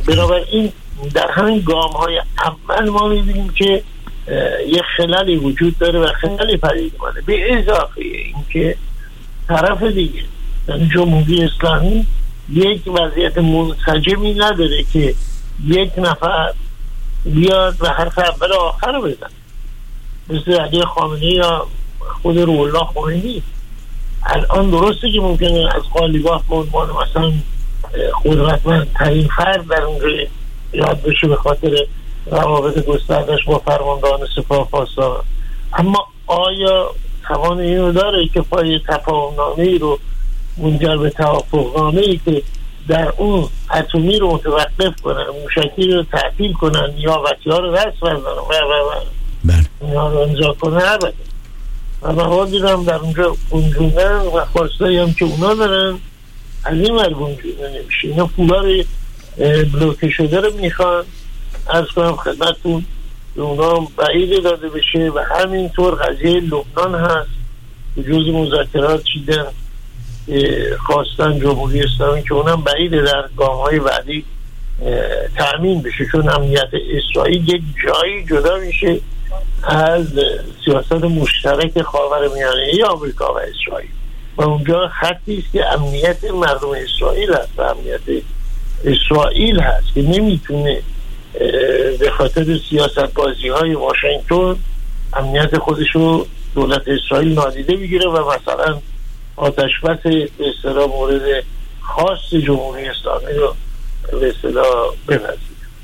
بنابراین در همین گام های اول ما میبینیم که یه خللی وجود داره و خللی پدید اومده، به اضافه اینکه طرف دیگه یعنی جمهوری اسلامی یک وضعیت منسجمی نداره که یک نفر بیاد و حرف اول آخر رو بزن، مثل علی خامنه‌ای یا خود روح‌الله خمینی. الان درسته که ممکنه از قالیباف به عنوان مثلا قدرتمندترین فرد در اونجا یاد بشه به خاطر روابط گستردش با فرماندهان سپاه پاسداران، اما آیا توان اینو داره که پای تفاهم‌نامه‌ای رو منجر به توافقنامه‌ای که در اون اتمی رو متوقف کنن، موشکی رو تعطیل کنن یا وسیع‌ها رو دست بردارن و اینا رو امضا کنن؟ البته و موادی رو هم در اونجا گنجوندن و خواستایی هم که اونا دارن از این ور گنجونده نمیشه. اینا پولا رو بلوکه شده رو میخوان، عرض کنم خدمتتون به اونا بعید داده بشه و همینطور قضیه لبنان هست که جز مذاکرات چیدن خواستن جمهوری اسلامی که اونم بعیده در گام‌های بعدی تأمین بشه، چون امنیت اسرائیل یک جایی جدا میشه از سیاست مشترک خاورمیانه ای آمریکا و اسرائیل و اونجا خطی است که امنیت مردم اسرائیل هست و امنیت اسرائیل هست که نمیتونه به خاطر سیاست بازی های واشنگتن امنیت خودشو دولت اسرائیل نادیده بگیره و مثلا آتش بس به اصطلاح مورد خاص جمهوری اسلامی رو به اصطلاح بپذیره.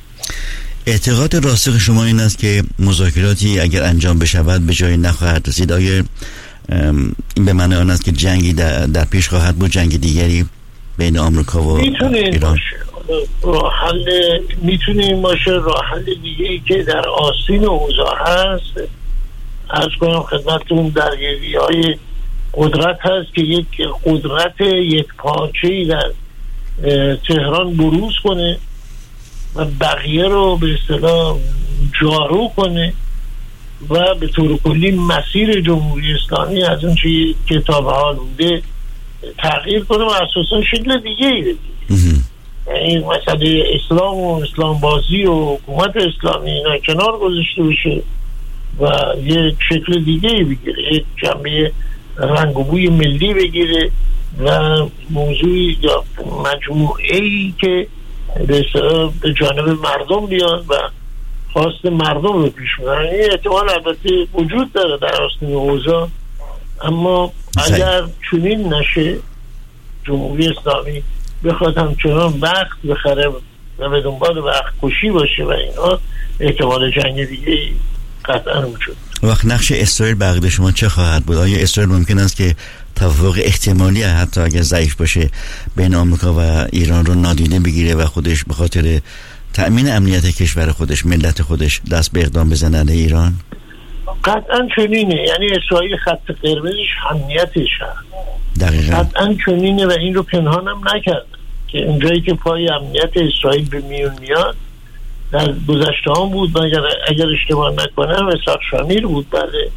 اعتقاد راسخ شما این است که مذاکراتی اگر انجام بشود به جایی نخواهد رسید؟ آیا این به معنی آن است که جنگی در پیش خواهد بود، جنگ دیگری بین آمریکا و ایران؟ راه حل میتونه این باشه. راه حل دیگه ای که در آستین اوضاع هست، عرض کنم خدمتتون، درگیری های قدرت هست که یک قدرت یک پارچه‌ای در تهران بروز کنه و بقیه رو به اصطلاح جارو کنه و به طور کلی مسیر جمهوری اسلامی از اون چیزی که تا به حال بوده تغییر کنه و اساسا شکل دیگه ای بگیره. این مسئله اسلام و اسلام بازی و حکومت اسلامی اینا کنار گذاشته بشه و یک شکل دیگه ای بگیره، یک جنبه رنگ و بوی ملی بگیره و موضوعی یا مجموعه‌ای که به جانب مردم بیان و خواست مردم رو پیش ببرن. این احتمال البته وجود داره در آستین اوضاع، اما اگر چنین نشه جمهوری اسلامی بخواد همچنان وقت بخره و به دنبال وقت کشی باشه و اینا، احتمال جنگ دیگه قطعا وجود. وقت نقش اسرائیل بقیده شما چه خواهد بود؟ آیا اسرائیل ممکن است که توافق احتمالی حتی اگر ضعیف باشه بین آمریکا و ایران رو نادیده بگیره و خودش به خاطر تأمین امنیت کشور خودش، ملت خودش دست به اقدام بزنه علیه ایران؟ قطعا چنینه. یعنی اسرائیل خط قرمزش امنیتش هست. دقیقاً قطعا چنینه و این رو پنهان هم نکرد که اونجایی که پای امنیت اسرائیل به میون میاد در گذشته هم بود و اگر اشتباه نکنم اسحاق شامیر بود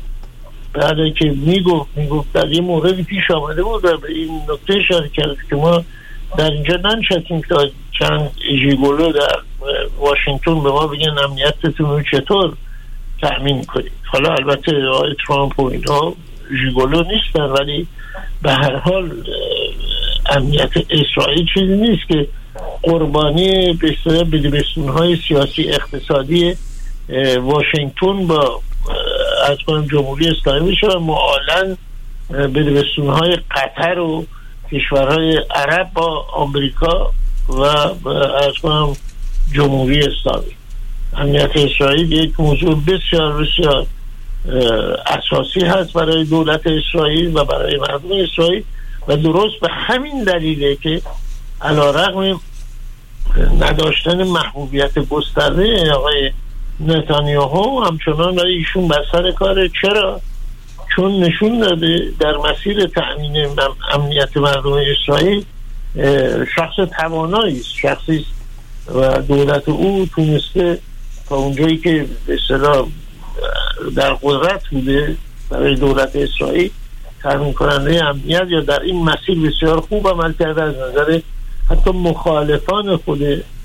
بعد که میگفت در یه موردی پیش آمده بود و به این نکته اشاره کرد که ما در اینجا ننشستیم تا چند ژیگولو در واشنگتن به ما بگن امنیتتون رو چطور تأمین کنید. حالا البته ترامپ و اینا ژیگولو نیستن، ولی به هر حال امنیت اسرائیل چیزی نیست که قربانی به اصطلاح بدبستون‌های سیاسی اقتصادی واشنگتن با از کنم جمهوری اسلامی بشه و معالن بدبستون‌های قطر و کشورهای عرب با آمریکا و از کنم جمهوری اسلامی. امنیت اسرائیل یک موضوع بسیار بسیار اساسی هست برای دولت اسرائیل و برای مردم اسرائیل و درست به همین دلیله که علیرغم نداشتن محبوبیت گسترده آقای نتانیاهو همچنان برای ایشون بر سر کاره. چرا؟ چون نشون داده در مسیر تأمین امنیت مردم اسرائیل شخص توانایی است، شخصی و دولت او تونسته تا اونجایی که به اصطلاح در قدرت بوده برای دولت اسرائیل تامین کننده امنیت یا در این مسیر بسیار خوب عمل کرده. از نظر حتی مخالفان خود